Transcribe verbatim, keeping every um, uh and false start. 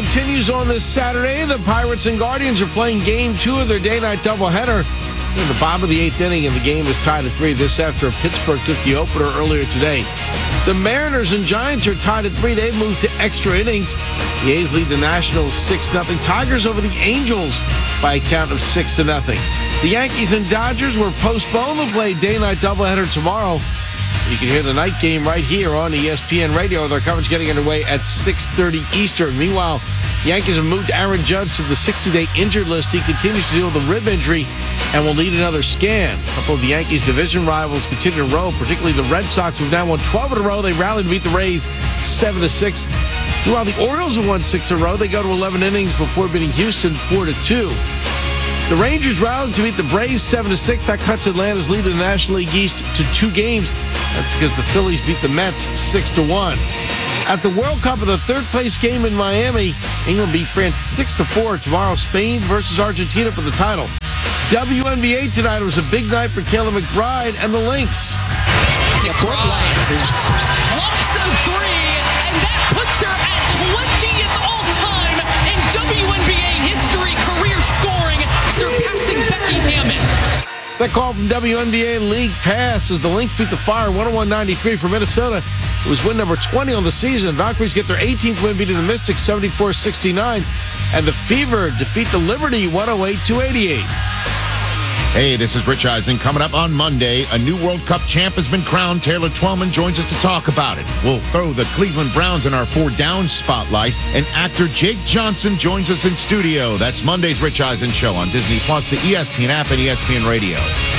continues on this Saturday. The Pirates and Guardians are playing game two of their day-night doubleheader. In the bottom of the eighth inning, and the game is tied at three. This after Pittsburgh took the opener earlier today. The Mariners and Giants are tied at three. They've moved to extra innings. The A's lead the Nationals six nothing. Tigers over the Angels by a count of six to nothing. The Yankees and Dodgers were postponed to play day-night doubleheader tomorrow. You can hear the night game right here on E S P N Radio. Their coverage getting underway at six thirty Eastern. Meanwhile, the Yankees have moved Aaron Judge to the sixty-day injured list. He continues to deal with a rib injury and will need another scan. A couple of the Yankees' division rivals continue to row, particularly the Red Sox, who've now won twelve in a row. They rallied to beat the Rays seven to six. Meanwhile, the Orioles have won six in a row. They go to eleven innings before beating Houston four to two. The Rangers rallied to beat the Braves seven to six. That cuts Atlanta's lead in the National League East to two games. That's because the Phillies beat the Mets six to one. At the World Cup, of the third-place game in Miami, England beat France six to four. Tomorrow, Spain versus Argentina for the title. W N B A tonight was a big night for Kayla McBride and the Lynx. McBride lofts a three, and that puts her at twentieth all-time in W N B A history, career scoring, surpassing Becky Hammond. That call from W N B A League Pass as the Lynx beat the Fire one oh one ninety-three for Minnesota. It was win number twenty on the season. Valkyries get their eighteenth win, beating the Mystics seventy-four sixty-nine. And the Fever defeat the Liberty one oh eight to eighty-eight. Hey, this is Rich Eisen. Coming up on Monday, a new World Cup champ has been crowned. Taylor Twellman joins us to talk about it. We'll throw the Cleveland Browns in our four down spotlight. And actor Jake Johnson joins us in studio. That's Monday's Rich Eisen Show on Disney Plus, the E S P N app, and E S P N Radio.